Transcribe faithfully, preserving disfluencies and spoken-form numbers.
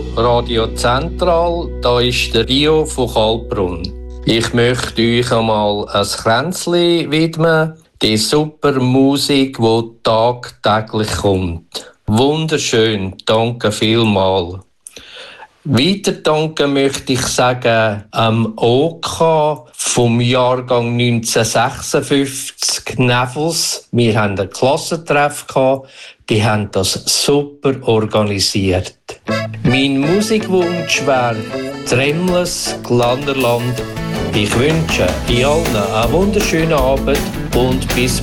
Radio Zentral, da ist der Bio von Kaltbrunn. Ich möchte euch einmal ein Kränzli widmen. Die super Musik, die tagtäglich kommt. Wunderschön, danke vielmals. Weiter danken möchte ich sagen am O K vom Jahrgang neunzehnhundertsechsundfünfzig Nevels. Wir hatten einen Klassentreff gehabt. Die haben das super organisiert. Mein Musikwunsch wäre Tremles Glanderland. Ich wünsche in allen einen wunderschönen Abend und bis